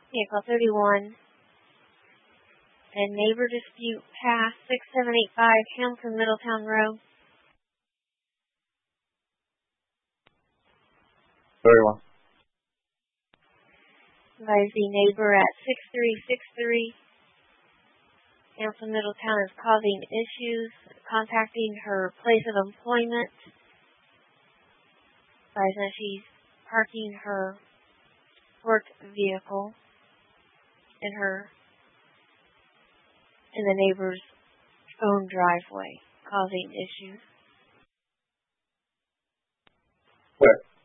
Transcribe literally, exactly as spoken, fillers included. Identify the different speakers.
Speaker 1: Vehicle thirty-one. And neighbor dispute pass six seven eight five Hamilton Middletown Road.
Speaker 2: Very well.
Speaker 1: Advise the neighbor at six three six three Hamilton Middletown is causing issues contacting her place of employment. Advise that she's parking her work vehicle in her in the neighbor's own driveway, causing issues.
Speaker 2: Where?